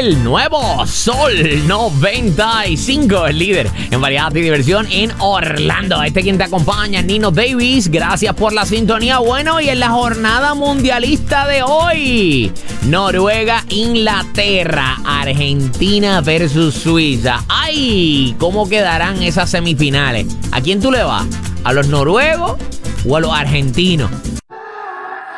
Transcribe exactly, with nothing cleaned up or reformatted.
El nuevo Sol noventa y cinco, el líder en variedad y diversión en Orlando. Este quien te acompaña, Nino Davis. Gracias por la sintonía. Bueno, y en la jornada mundialista de hoy, Noruega, Inglaterra, Argentina versus Suiza. ¡Ay! ¿Cómo quedarán esas semifinales? ¿A quién tú le vas? ¿A los noruegos o a los argentinos?